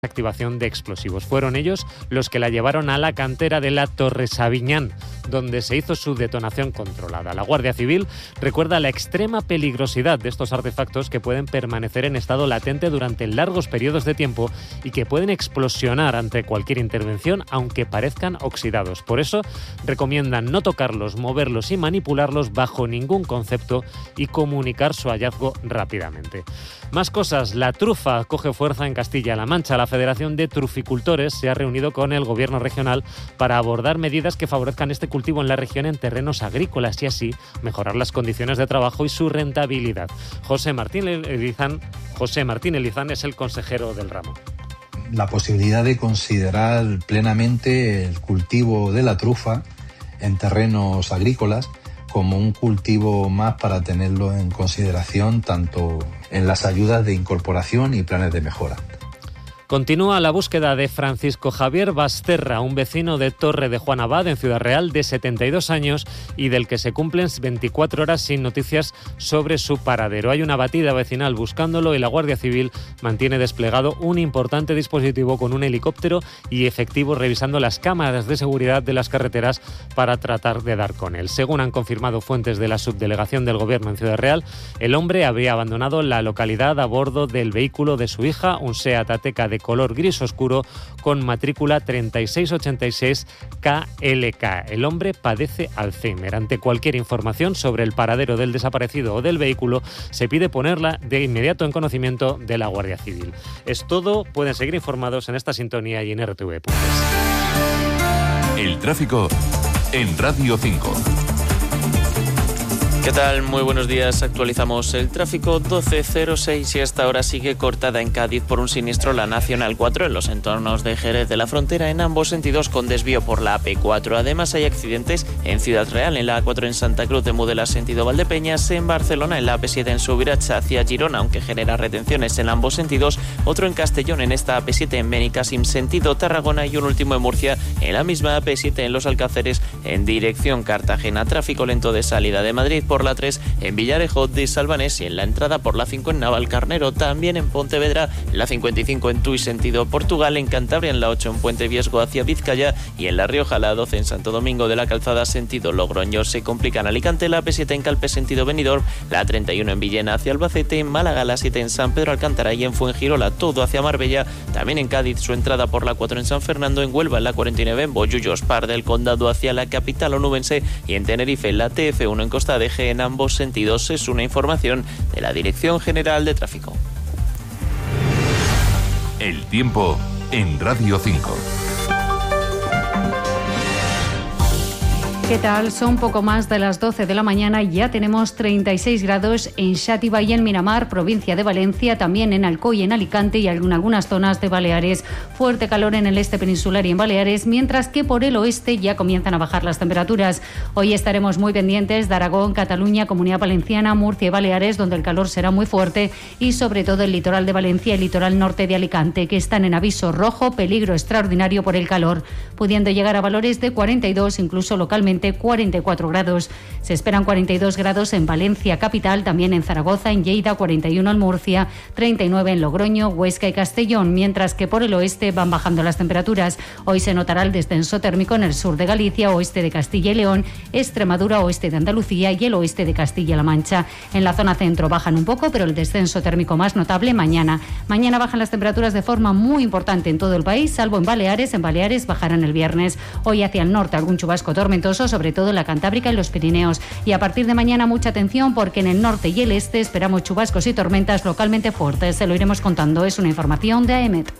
activación de explosivos. Fueron ellos los que la llevaron a la cantera de la Torre Sabiñán, donde se hizo su detonación controlada. La Guardia Civil recuerda la extrema peligrosidad de estos artefactos que pueden permanecer en estado latente durante largos periodos de tiempo y que pueden explosionar ante cualquier intervención, aunque parezcan oxidados. Por eso recomiendan no tocarlos, moverlos y manipularlos bajo ningún concepto y comunicar su hallazgo rápidamente. Más cosas. La trufa coge fuerza en Castilla-La Mancha. La Federación de Truficultores se ha reunido con el Gobierno regional para abordar medidas que favorezcan este cultivo en la región en terrenos agrícolas y así mejorar las condiciones de trabajo y su rentabilidad. José Martín Elizán es el consejero del ramo. La posibilidad de considerar plenamente el cultivo de la trufa en terrenos agrícolas como un cultivo más para tenerlo en consideración tanto en las ayudas de incorporación y planes de mejora. Continúa la búsqueda de Francisco Javier Basterra, un vecino de Torre de Juan Abad, en Ciudad Real, de 72 años y del que se cumplen 24 horas sin noticias sobre su paradero. Hay una batida vecinal buscándolo y la Guardia Civil mantiene desplegado un importante dispositivo con un helicóptero y efectivos revisando las cámaras de seguridad de las carreteras para tratar de dar con él. Según han confirmado fuentes de la subdelegación del Gobierno en Ciudad Real, el hombre habría abandonado la localidad a bordo del vehículo de su hija, un Seat Ateca de color gris oscuro con matrícula 3686 KLK. El hombre padece Alzheimer. Ante cualquier información sobre el paradero del desaparecido o del vehículo, se pide ponerla de inmediato en conocimiento de la Guardia Civil. Es todo. Pueden seguir informados en esta sintonía y en RTV. El tráfico en Radio 5. ¿Qué tal? Muy buenos días. Actualizamos el tráfico 12:06 y hasta ahora sigue cortada en Cádiz por un siniestro la Nacional 4 en los entornos de Jerez de la Frontera en ambos sentidos con desvío por la AP4. Además hay accidentes en Ciudad Real, en la A4 en Santa Cruz de Mudela sentido Valdepeñas, en Barcelona en la AP7 en Subirats hacia Girona, aunque genera retenciones en ambos sentidos, otro en Castellón en esta AP7 en Benicàssim sentido Tarragona y un último en Murcia en la misma AP7 en Los Alcáceres en dirección Cartagena. Tráfico lento de salida de Madrid por la 3 en Villarejo de Salvanés y en la entrada por la 5 en Navalcarnero, también en Pontevedra, la 55 en Tui sentido Portugal, en Cantabria en la 8 en Puente Viesgo hacia Vizcaya y en La Rioja la 12 en Santo Domingo de la Calzada sentido Logroño. Se complica en Alicante la P7 en Calpe sentido Benidorm, la 31 en Villena hacia Albacete, en Málaga la 7 en San Pedro Alcántara y en Fuengirola todo hacia Marbella, también en Cádiz su entrada por la 4 en San Fernando, en Huelva en la 49 en Bollullos, Par del Condado hacia la capital onubense y en Tenerife la TF1 en Costa de G en ambos sentidos. Es una información de la Dirección General de Tráfico. El tiempo en Radio 5. ¿Qué tal? Son poco más de las 12 de la mañana y ya tenemos 36 grados en Xàtiva y en Miramar, provincia de Valencia, también en Alcoy, en Alicante y en algunas zonas de Baleares. Fuerte calor en el este peninsular y en Baleares, mientras que por el oeste ya comienzan a bajar las temperaturas. Hoy estaremos muy pendientes de Aragón, Cataluña, Comunidad Valenciana, Murcia y Baleares, donde el calor será muy fuerte, y sobre todo el litoral de Valencia y el litoral norte de Alicante, que están en aviso rojo, peligro extraordinario por el calor, pudiendo llegar a valores de 42, incluso localmente 44 grados. Se esperan 42 grados en Valencia capital, también en Zaragoza, en Lleida, 41 en Murcia, 39 en Logroño, Huesca y Castellón, mientras que por el oeste van bajando las temperaturas. Hoy se notará el descenso térmico en el sur de Galicia, oeste de Castilla y León, Extremadura, oeste de Andalucía y el oeste de Castilla-La Mancha. En la zona centro bajan un poco, pero el descenso térmico más notable mañana. Mañana bajan las temperaturas de forma muy importante en todo el país, salvo en Baleares. En Baleares bajarán el viernes. Hoy hacia el norte algún chubasco tormentoso, sobre todo en la Cantábrica y los Pirineos. Y a partir de mañana mucha atención porque en el norte y el este esperamos chubascos y tormentas localmente fuertes. Se lo iremos contando. Es una información de AEMET.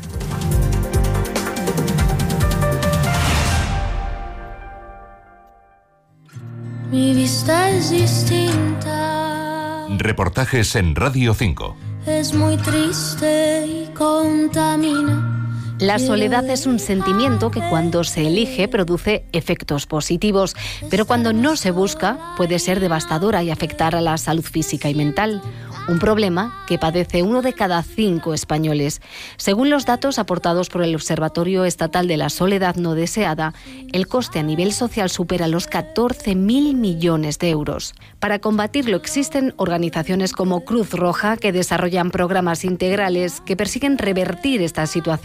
Mi vista es distinta. Reportajes en Radio 5. Es muy triste y contamina. La soledad es un sentimiento que cuando se elige produce efectos positivos, pero cuando no se busca puede ser devastadora y afectar a la salud física y mental. un problema que padece 1 de cada 5 españoles. Según los datos aportados por el Observatorio Estatal de la Soledad No Deseada, el coste a nivel social supera los 14.000 millones de euros. Para combatirlo existen organizaciones como Cruz Roja que desarrollan programas integrales que persiguen revertir esta situación